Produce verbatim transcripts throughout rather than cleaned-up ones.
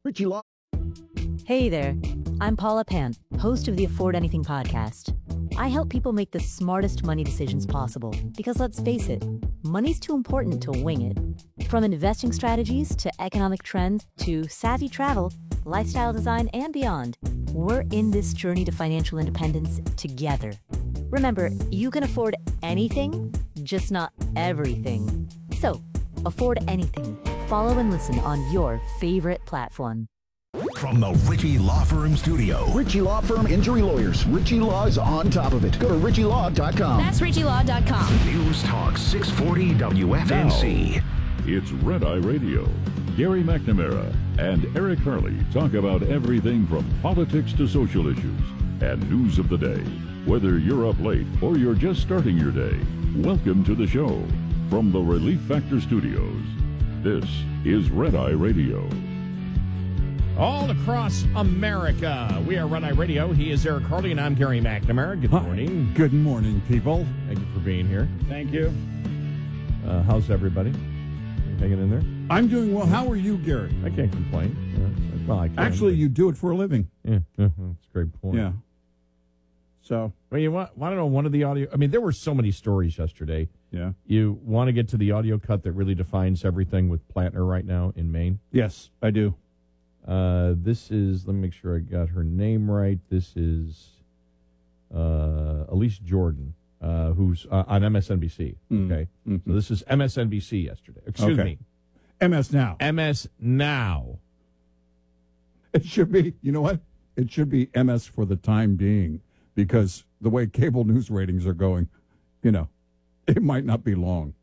Richie Law. Hey there, I'm Paula Pant, host of the Afford Anything podcast. I help people make the smartest money decisions possible because let's face it, money's too important to wing it. From investing strategies to economic trends to savvy travel, lifestyle design, and beyond, we're in this journey to financial independence together. Remember, you can afford anything, just not everything. So, afford anything. Follow and listen on your favorite platform. From the Richie Law Firm studio. Richie Law Firm Injury Lawyers. Richie Law's on top of it. Go to richie law dot com. That's richie law dot com. News Talk six forty W F N C. Now, it's Red Eye Radio. Gary McNamara and Eric Harley talk about everything from politics to social issues and news of the day. Whether you're up late or you're just starting your day, welcome to the show. From the Relief Factor Studios, this is Red Eye Radio. All across America, we are Red Eye Radio. He is Eric Harley, and I'm Gary McNamara. Good morning. Good morning, people. Thank you for being here. Thank you. Uh, how's everybody? You hanging in there? I'm doing well. How are you, Gary? I can't complain. Uh, well, I can. Actually, you do it for a living. Yeah, that's a great point. Yeah. So. Well, you want, want to know one of the audio? I mean, there were so many stories yesterday. Yeah. You want to get to the audio cut that really defines everything with Plattner right now in Maine? Yes, I do. Uh, this is, let me make sure I got her name right. This is uh, Elise Jordan, uh, who's uh, on M S N B C. Mm. Okay. Mm-hmm. So this is M S N B C yesterday. Excuse Okay. me. M S Now. M S Now. It should be, you know what? It should be M S for the time being, because the way cable news ratings are going, you know, it might not be long.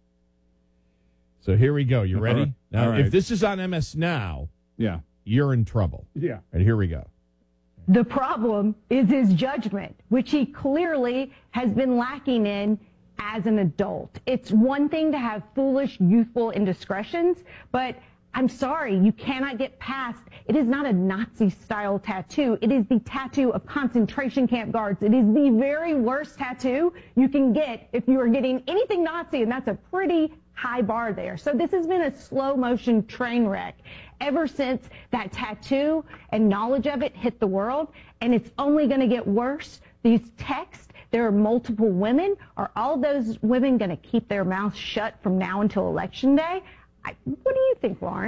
So here we go. You ready? All right. Now, All right. if this is on M S Now, Yeah. you're in trouble. Yeah. And here we go. The problem is his judgment, which he clearly has been lacking in as an adult. It's one thing to have foolish, youthful indiscretions, but I'm sorry, you cannot get past. It is not a Nazi-style tattoo. It is the tattoo of concentration camp guards. It is the very worst tattoo you can get if you are getting anything Nazi, and that's a pretty high bar there. So this has been a slow-motion train wreck ever since that tattoo and knowledge of it hit the world, and it's only going to get worse. These texts, there are multiple women. Are all those women going to keep their mouths shut from now until Election Day? I, what do you think, Lauren?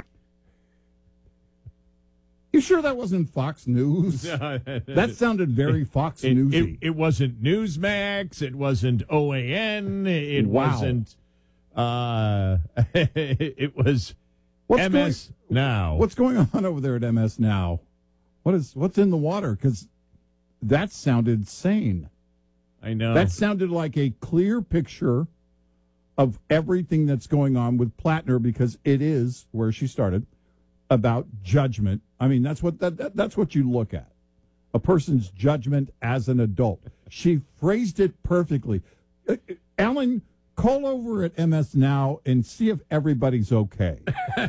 You sure that wasn't Fox News? That sounded very Fox It, Newsy. it, it wasn't Newsmax. It wasn't O A N. It Wow. wasn't. Uh, it was What's M S Now. What's going on over there at M S Now? What is what's in the water? Because that sounded sane. I know. That sounded like a clear picture of everything that's going on with Plattner, because it is where she started about judgment. I mean, that's what that, that that's what you look at. A person's judgment as an adult. She phrased it perfectly. Uh, uh, Alan, call over at M S Now and see if everybody's okay.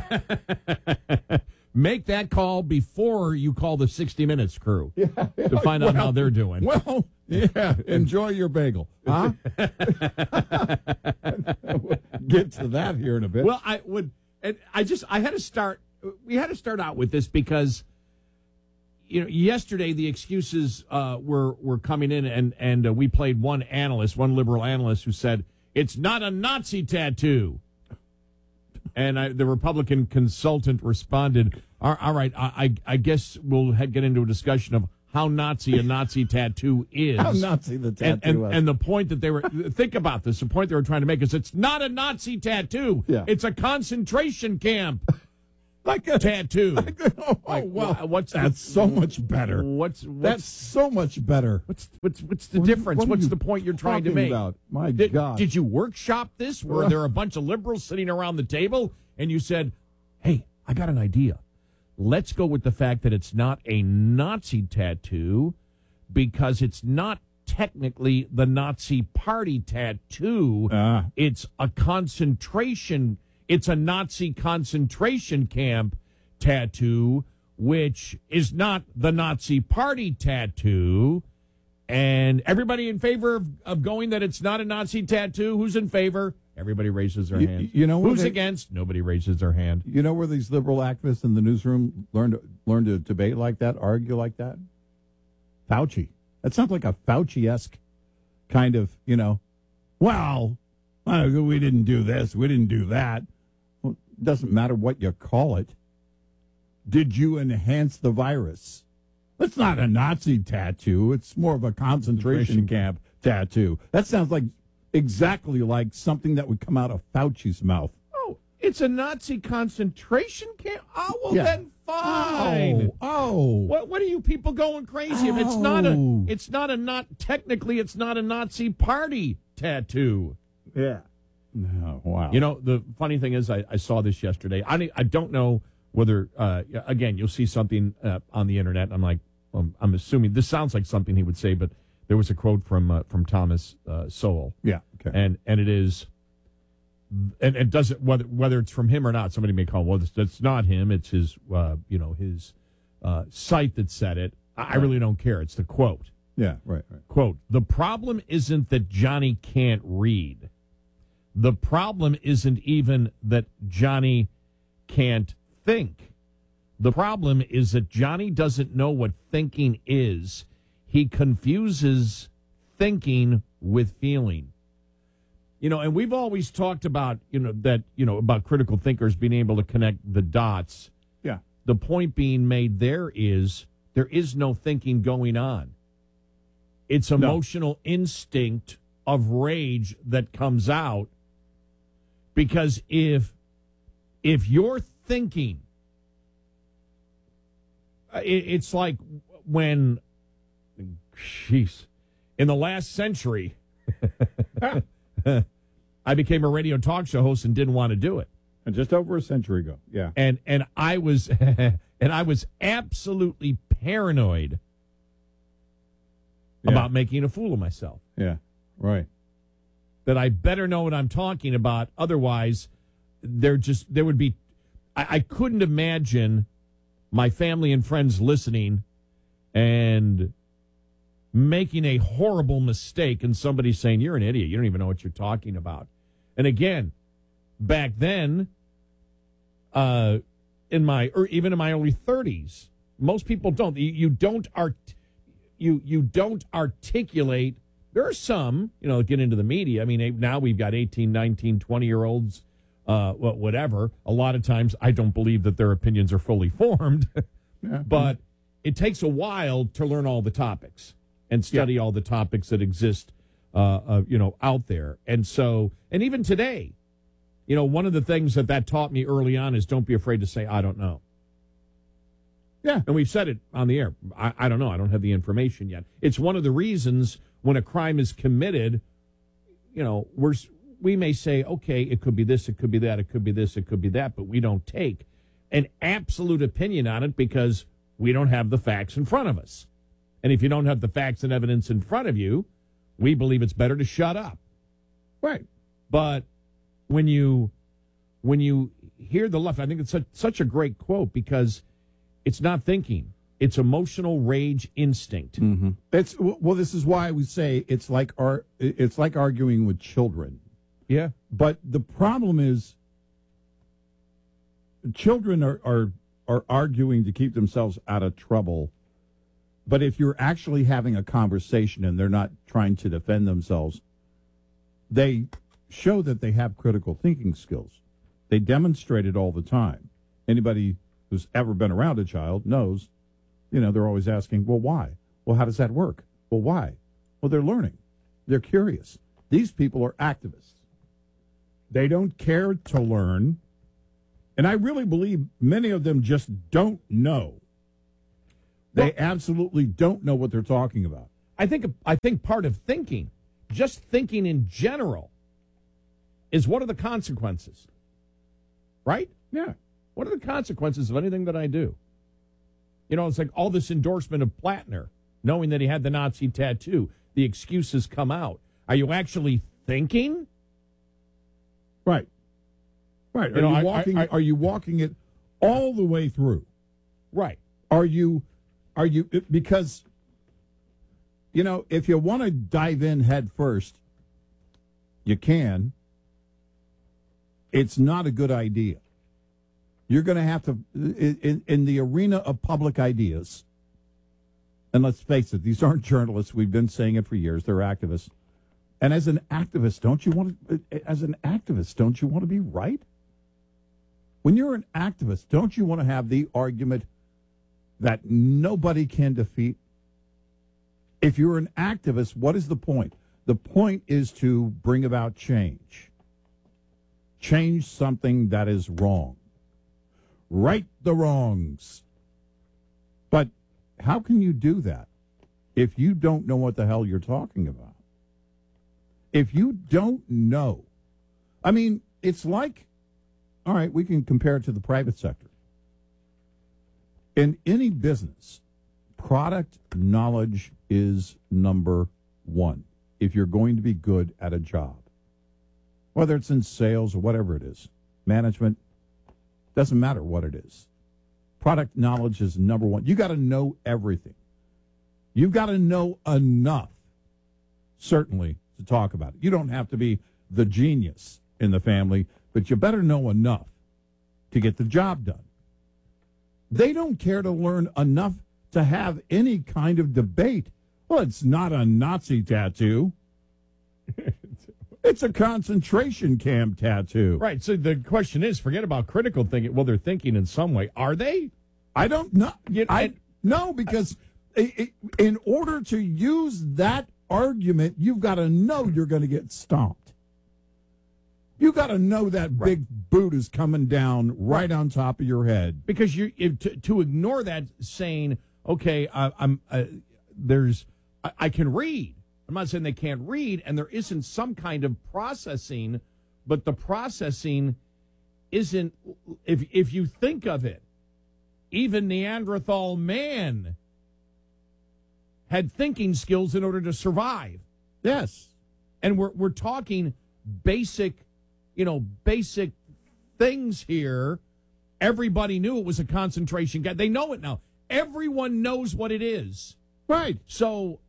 Make that call before you call the sixty minutes crew to find out Well, how they're doing. Well, yeah, enjoy your bagel. Huh? Get to that here in a bit. Well, I would, and I just, I had to start, we had to start out with this because, you know, yesterday the excuses uh, were, were coming in, and, and uh, we played one analyst, one liberal analyst who said, it's not a Nazi tattoo. And I, the Republican consultant responded, all, all right, I, I, I guess we'll head, get into a discussion of how Nazi a Nazi tattoo is. How Nazi the tattoo and, and, was. and the point that they were, think about this, the point they were trying to make is it's not a Nazi tattoo. Yeah. It's a concentration camp like a tattoo. Like, oh, Like, well, wha- what's the- that's so much better. What's, what's That's so much better. What's what's what's the What- difference? what are What's you the point you're trying to talking make? about? My did, God. Did you workshop this? Were there a bunch of liberals sitting around the table and you said, "Hey, I got an idea. Let's go with the fact that it's not a Nazi tattoo because it's not technically the Nazi party tattoo. Ah. It's a concentration. It's a Nazi concentration camp tattoo, which is not the Nazi party tattoo." And everybody in favor of, of going that it's not a Nazi tattoo? Who's in favor? Everybody raises their You- hands. you know what Who's they- against? Nobody raises their hand. You know where these liberal activists in the newsroom learn to learn to debate like that, argue like that? Fauci. That sounds like a Fauci-esque kind of, you know, well, uh, we didn't do this, we didn't do that. Well, it doesn't matter what you call it. Did you enhance the virus? That's not a Nazi tattoo. It's more of a concentration camp tattoo. That sounds like exactly like something that would come out of Fauci's mouth. Oh, it's a Nazi concentration camp? Oh, well, Yeah. then fine. Oh, oh. What what are you people going crazy? If it's not a Oh. it's not a not technically it's not a Nazi party tattoo. Yeah. No, wow. You know, the funny thing is I, I saw this yesterday. I I don't know whether uh, again, you'll see something uh, on the internet and I'm like um, I'm assuming this sounds like something he would say, but there was a quote from uh, from Thomas uh, Sowell. Yeah. Okay. And and it is and it doesn't whether whether it's from him or not. Somebody may call well, that's, that's not him. It's his uh, you know his uh, site that said it. I, I really don't care. It's the quote. Yeah. Right. Right. Quote: the problem isn't that Johnny can't read. The problem isn't even that Johnny can't think. The problem is that Johnny doesn't know what thinking is. He confuses thinking with feeling. You know, and we've always talked about, you know, that, you know, about critical thinkers being able to connect the dots. Yeah. The point being made there is there is no thinking going on. It's emotional instinct of rage that comes out, because if if you're thinking, it, it's like when, jeez, in the last century, I became a radio talk show host and didn't want to do it. And just over a century ago. Yeah. And and I was and I was absolutely paranoid Yeah. about making a fool of myself. Yeah. Right. That I better know what I'm talking about. Otherwise, there just there would be I, I couldn't imagine my family and friends listening and making a horrible mistake and somebody saying, you're an idiot. You don't even know what you're talking about. And again, back then, uh, in my, or even in my early thirties, most people don't. You, you don't art, you you don't articulate. There are some, you know, get into the media. I mean, now we've got eighteen, nineteen, twenty year olds, uh, whatever. A lot of times, I don't believe that their opinions are fully formed, Yeah. but it takes a while to learn all the topics and study all the topics that exist, uh, uh, you know, out there. And so, and even today, you know, one of the things that that taught me early on is don't be afraid to say, I don't know. Yeah. And we've said it on the air. I, I don't know. I don't have the information yet. It's one of the reasons when a crime is committed, you know, we're, we may say, okay, it could be this, it could be that, it could be this, it could be that, but we don't take an absolute opinion on it because we don't have the facts in front of us. And if you don't have the facts and evidence in front of you, we believe it's better to shut up. Right. But when you when you hear the left, I think it's such, such a great quote because it's not thinking. It's emotional rage instinct. Mm-hmm. It's well. This is why we say it's like ar- It's like arguing with children. Yeah. But the problem is, children are are are arguing to keep themselves out of trouble. But if you're actually having a conversation and they're not trying to defend themselves, they show that they have critical thinking skills. They demonstrate it all the time. Anybody who's ever been around a child knows, you know, they're always asking, well, why? Well, how does that work? Well, why? Well, they're learning. They're curious. These people are activists. They don't care to learn. And I really believe many of them just don't know. They Well, absolutely don't know what they're talking about. I think I think part of thinking, just thinking in general, is what are the consequences? Right? Yeah. What are the consequences of anything that I do? You know, it's like all this endorsement of Plattner, knowing that he had the Nazi tattoo. The excuses come out. Are you actually thinking? Right. Right. Are You know, you I- walking I- I- are you walking it all the way through? Right. Are you are you because you know, if you want to dive in head first, you can. it's not a good idea. You're going to have to, in, in the arena of public ideas, and let's face it, these aren't journalists. We've been saying it for years. They're activists. And as an activist, don't you want to, as an activist, don't you want to be right? When you're an activist, don't you want to have the argument that nobody can defeat? If you're an activist, what is the point? The point is to bring about change. Change something that is wrong. Right the wrongs. But how can you do that if you don't know what the hell you're talking about? If you don't know, I mean, it's like, all right, we can compare it to the private sector. In any business, product knowledge is number one if you're going to be good at a job. Whether it's in sales or whatever it is, management, doesn't matter what it is. Product knowledge is number one. You got to know everything. You've got to know enough, certainly, to talk about it. You don't have to be the genius in the family, but you better know enough to get the job done. They don't care to learn enough to have any kind of debate. Well, it's not a Nazi tattoo. It's a concentration camp tattoo. Right. So the question is, forget about critical thinking. Well, they're thinking in some way. Are they? I don't know. You know, I and- no, because i i in order to use that argument, you've got to know you're going to get stomped. You got to know that Right. big boot is coming down right on top of your head. Because you if, to, to ignore that, saying, okay, I, I'm uh, there's I, I can read. I'm not saying they can't read, and there isn't some kind of processing, but the processing isn't. If if you think of it, even Neanderthal man had thinking skills in order to survive. Yes. And we're we're talking basic, you know, basic things here. Everybody knew it was a concentration camp. They know it now. Everyone knows what it is. Right. So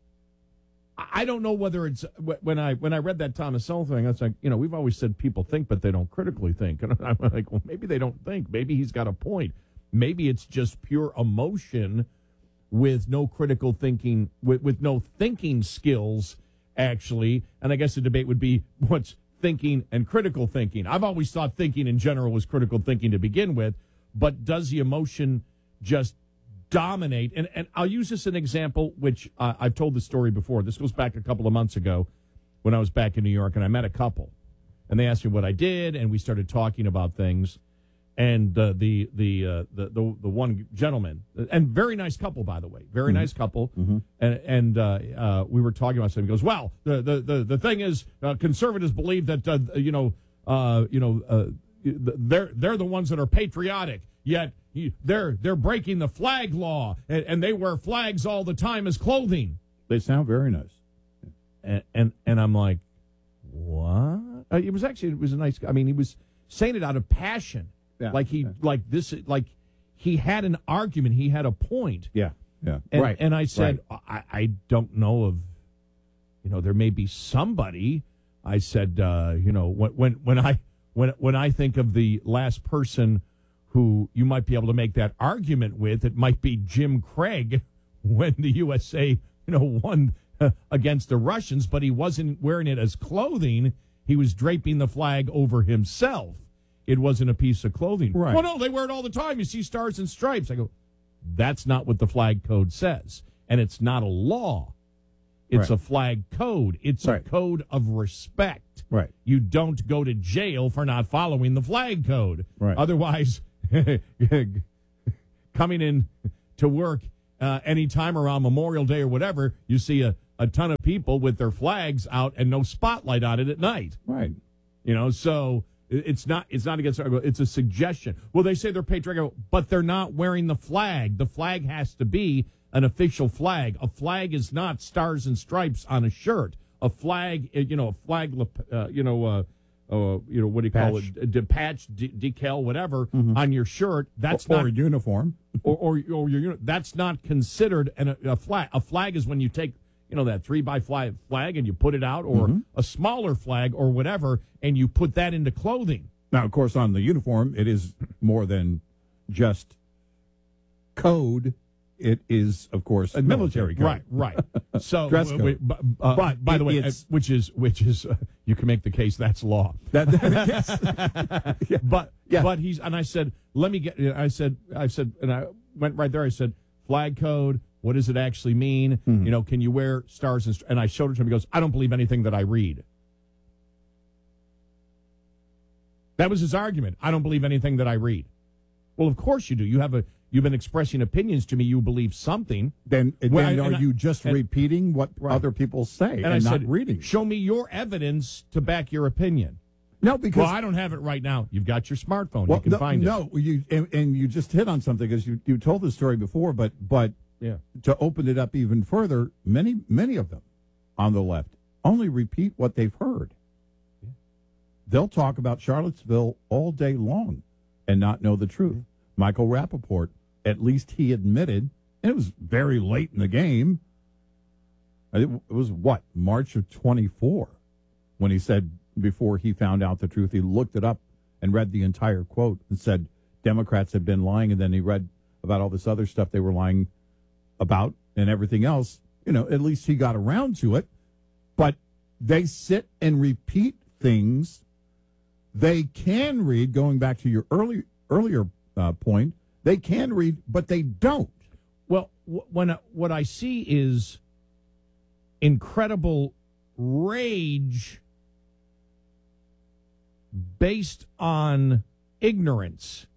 I don't know whether it's when I when I read that Thomas Sowell thing, I was like, you know, we've always said people think, but they don't critically think. And I'm like, well, maybe they don't think. Maybe he's got a point. Maybe it's just pure emotion with no critical thinking, with, with no thinking skills, actually. And I guess the debate would be what's thinking and critical thinking. I've always thought thinking in general was critical thinking to begin with, but does the emotion just dominate? And, and I'll use this as an example, which uh, I've told the story before. This goes back a couple of months ago when I was back in New York, and I met a couple. And they asked me what I did, and we started talking about things. And uh, the the, uh, the the the one gentleman, and very nice couple, by the way, very mm-hmm. nice couple, mm-hmm. and and uh, uh, we were talking about something. He goes, "Well, the the the, the thing is, uh, conservatives believe that uh, you know uh, you know uh, they're they're the ones that are patriotic, yet they're they're breaking the flag law, and, and they wear flags all the time as clothing." They sound very nice, and and, and I'm like, what? Uh, it was actually it was a nice. I mean, he was saying it out of passion. Yeah, like he, yeah. like this, like he had an argument. He had a point. Yeah, yeah, and, right. And I said, right. I, I don't know of, you know, there may be somebody. I said, uh, you know, when when when I when when I think of the last person who you might be able to make that argument with, it might be Jim Craig when the U S A, you know, won uh, against the Russians, but he wasn't wearing it as clothing. He was draping the flag over himself. It wasn't a piece of clothing. Right. Well, no, they wear it all the time. You see stars and stripes. I go, that's not what the flag code says. And it's not a law. It's right. a flag code. It's right. a code of respect. Right. You don't go to jail for not following the flag code. Right. Otherwise, coming in to work uh, anytime around Memorial Day or whatever, you see a, a ton of people with their flags out and no spotlight on it at night. Right. You know, so... It's not. It's not against. It's a suggestion. Well, they say they're patriotic, but they're not wearing the flag. The flag has to be an official flag. A flag is not stars and stripes on a shirt. A flag, you know, a flag. Uh, you know, uh, uh, you know, what do you call Patch. it? De- patch, de- decal, whatever mm-hmm. on your shirt. That's or, not or a uniform. or or, or your uni- That's not considered an, a flag. A flag is when you take, you know, that three by five flag and you put it out, or mm-hmm. a smaller flag or whatever, and you put that into clothing. Now, of course, on the uniform, it is more than just code. It is, of course, a military code. Right, right. So, Dress code. wait, but, uh, But by it- the way, uh, it's- which is which is uh, you can make the case that's law. That, yes. Yeah. But Yeah. but he's and I said, let me get. I said I said and I went right there. I said, flag code. What does it actually mean? Mm-hmm. You know, can you wear stars and? And I showed it to him. He goes, I don't believe anything that I read. That was his argument. I don't believe anything that I read. Well, of course you do. You have a. You've been expressing opinions to me. You believe something. Then, then Well, I- are and I- you just and- repeating what Right. other people say and, And I not said, reading? show me your evidence to back your opinion. No, because Well, I don't have it right now. You've got your smartphone. well, you can no, find it. no, you and, and you just hit on something because you you told the story before, but but Yeah. to open it up even further, many many of them on the left only repeat what they've heard. They'll talk about Charlottesville all day long and not know the truth. Michael Rappaport, at least he admitted, and it was very late in the game. It was what, March of twenty-four, when he said, before he found out the truth, he looked it up and read the entire quote and said Democrats had been lying, and then he read about all this other stuff they were lying about and everything else. You know, at least he got around to it. But they sit and repeat things they can read, going back to your early earlier uh, point, they can read, but they don't. Well, wh- when I, what I see is incredible rage based on ignorance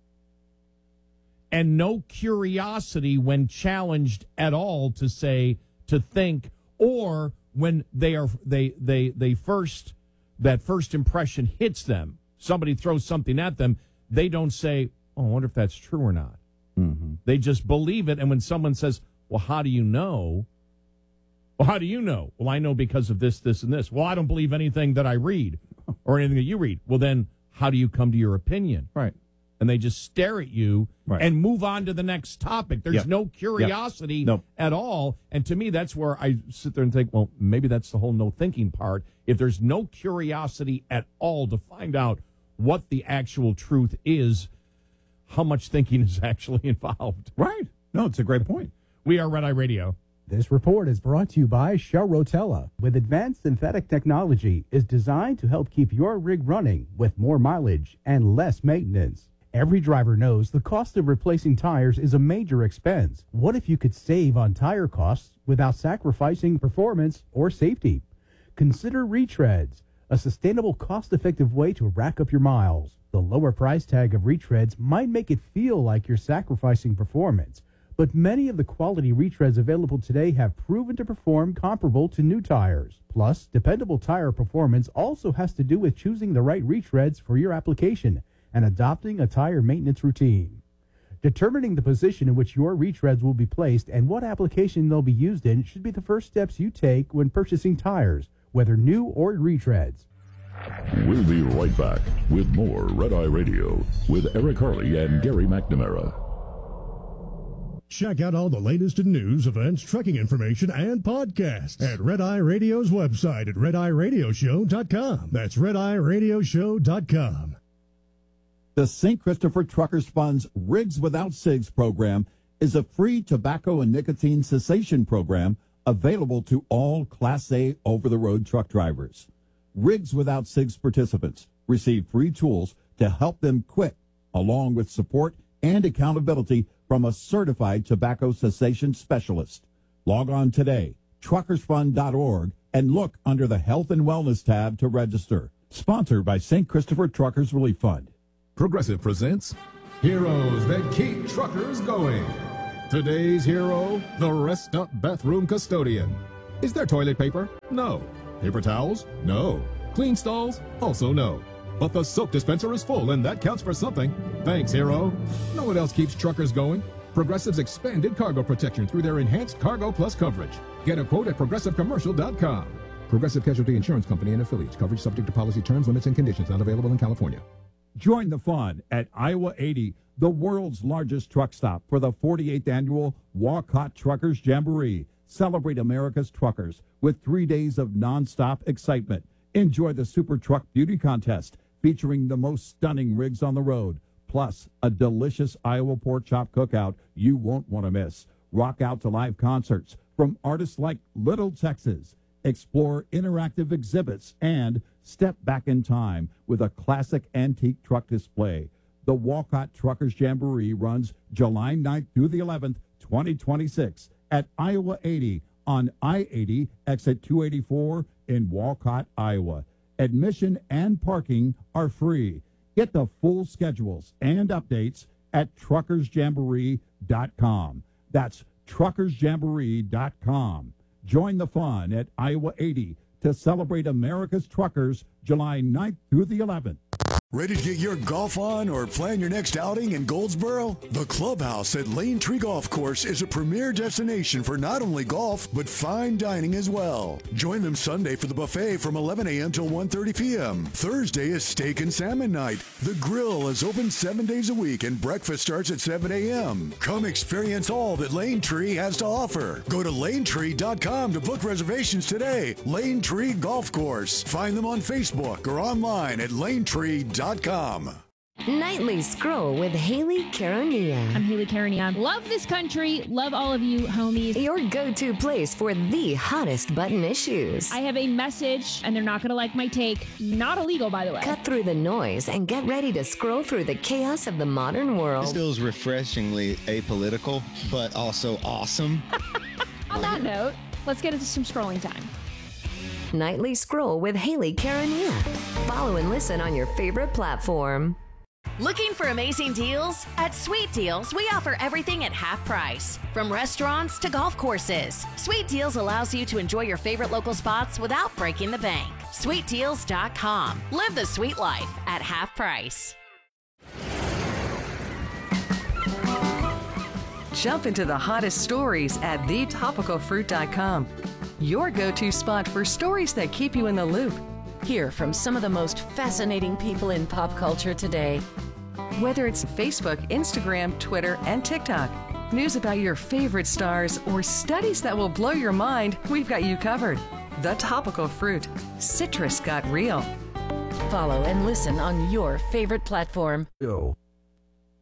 and no curiosity when challenged at all to say, to think, or when they are they they they first that first impression hits them, somebody throws something at them, they don't say, oh, I wonder if that's true or not. Mm-hmm. They just believe it. And when someone says, well, how do you know? Well, how do you know? Well, I know because of this, this, and this. Well, I don't believe anything that I read or anything that you read. Well, then how do you come to your opinion? Right. And they just stare at you Right. and move on to the next topic. There's Yep. no curiosity Nope. at all. And to me, that's where I sit there and think, well, maybe that's the whole no thinking part. If there's no curiosity at all to find out what the actual truth is, how much thinking is actually involved? Right. No, it's a great point. We are Red Eye Radio. This report is brought to you by Shell Rotella. With advanced synthetic technology, is designed to help keep your rig running with more mileage and less maintenance. Every driver knows the cost of replacing tires is a major expense. What if you could save on tire costs without sacrificing performance or safety? Consider retreads, a sustainable, cost-effective way to rack up your miles. The lower price tag of retreads might make it feel like you're sacrificing performance, but many of the quality retreads available today have proven to perform comparable to new tires. Plus, dependable tire performance also has to do with choosing the right retreads for your application and adopting a tire maintenance routine. Determining the position in which your retreads will be placed and what application they'll be used in should be the first steps you take when purchasing tires, whether new or retreads. We'll be right back with more Red Eye Radio with Eric Harley and Gary McNamara. Check out all the latest in news, events, trucking information, and podcasts at Red Eye Radio's website at red eye radio show dot com. That's red eye radio show dot com. The Saint Christopher Truckers Fund's Rigs Without Cigs program is a free tobacco and nicotine cessation program available to all Class A over-the-road truck drivers. Rigs Without Cigs participants receive free tools to help them quit, along with support and accountability from a certified tobacco cessation specialist. Log on today, truckers fund dot org, and look under the Health and Wellness tab to register. Sponsored by Saint Christopher Truckers Relief Fund. Progressive presents Heroes That Keep Truckers Going. Today's hero, the Rest Up Bathroom Custodian. Is there toilet paper? No. Paper towels? No. Clean stalls? Also no. But the soap dispenser is full, and that counts for something. Thanks, hero. Know what else keeps truckers going? Progressive's expanded cargo protection through their enhanced Cargo Plus coverage. Get a quote at progressive commercial dot com. Progressive Casualty Insurance Company and affiliates. Coverage subject to policy terms, limits, and conditions. Not available in California. Join the fun at Iowa eighty, the world's largest truck stop, for the forty-eighth annual Walcott Truckers Jamboree. Celebrate America's truckers with three days of nonstop excitement. Enjoy the Super Truck Beauty Contest, featuring the most stunning rigs on the road, plus a delicious Iowa pork chop cookout you won't want to miss. Rock out to live concerts from artists like Little Texas. Explore interactive exhibits and step back in time with a classic antique truck display. The Walcott Truckers Jamboree runs July ninth through the eleventh, twenty twenty-six at Iowa eighty on I eighty, exit two eighty-four in Walcott, Iowa. Admission and parking are free. Get the full schedules and updates at truckers jamboree dot com. That's truckers jamboree dot com. Join the fun at Iowa eighty to celebrate America's truckers July ninth through the eleventh. Ready to get your golf on or plan your next outing in Goldsboro? The Clubhouse at Lane Tree Golf Course is a premier destination for not only golf, but fine dining as well. Join them Sunday for the buffet from eleven a.m. till one thirty p.m. Thursday is steak and salmon night. The grill is open seven days a week and breakfast starts at seven a.m. Come experience all that Lane Tree has to offer. Go to lane tree dot com to book reservations today. Lane Tree Golf Course. Find them on Facebook or online at lane tree dot com. Nightly Scroll with Haley Caronia. I'm Haley Caronia. Love this country. Love all of you, homies. Your go-to place for the hottest button issues. I have a message, and they're not going to like my take. Not illegal, by the way. Cut through the noise and get ready to scroll through the chaos of the modern world. This feels refreshingly apolitical, but also awesome. On that note, let's get into some scrolling time. Nightly Scroll with Haley Caronia. Follow and listen on your favorite platform. Looking for amazing deals? At Sweet Deals, we offer everything at half price. From restaurants to golf courses, Sweet Deals allows you to enjoy your favorite local spots without breaking the bank. sweet deals dot com. Live the sweet life at half price. Jump into the hottest stories at the topical fruit dot com. Your go-to spot for stories that keep you in the loop. Hear from some of the most fascinating people in pop culture today. Whether it's Facebook, Instagram, Twitter, and TikTok, news about your favorite stars, or studies that will blow your mind, we've got you covered. The Topical Fruit. Citrus got real. Follow and listen on your favorite platform. Go.